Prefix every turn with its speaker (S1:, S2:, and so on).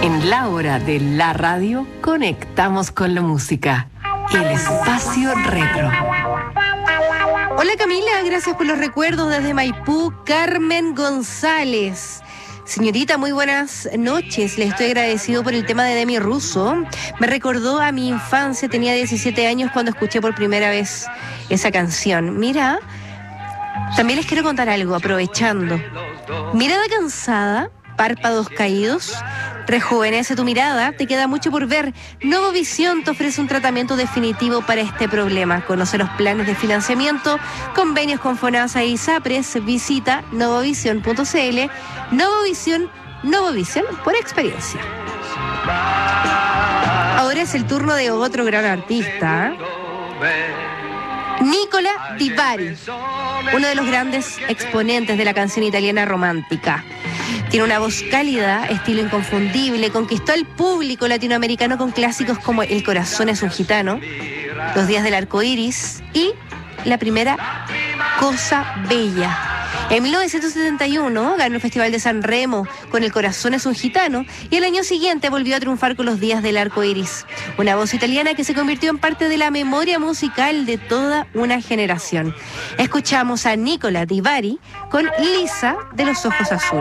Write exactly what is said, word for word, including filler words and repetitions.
S1: En la hora de la radio, conectamos con la música. El espacio retro.
S2: Hola Camila, gracias por los recuerdos desde Maipú. Carmen González. Señorita, muy buenas noches. Le estoy agradecido por el tema de Demi Russo. Me recordó a mi infancia, tenía diecisiete años cuando escuché por primera vez esa canción. Mira, también les quiero contar algo, aprovechando. Mirada cansada, párpados caídos, rejuvenece tu mirada, te queda mucho por ver. Novovisión te ofrece un tratamiento definitivo para este problema. Conoce los planes de financiamiento, convenios con FONASA y ISAPRES. Visita novovisión punto c l. Novovisión, Novovisión por experiencia. Ahora es el turno de otro gran artista, ¿eh? Nicola Di Bari, uno de los grandes exponentes de la canción italiana romántica. Tiene una voz cálida, estilo inconfundible, conquistó al público latinoamericano con clásicos como El corazón es un gitano, Los días del arco iris y la primera Cosa bella. En mil novecientos setenta y uno ganó el Festival de San Remo con El corazón es un gitano y el año siguiente volvió a triunfar con Los días del arco iris. Una voz italiana que se convirtió en parte de la memoria musical de toda una generación. Escuchamos a Nicola Di Bari con Lisa de los ojos azules.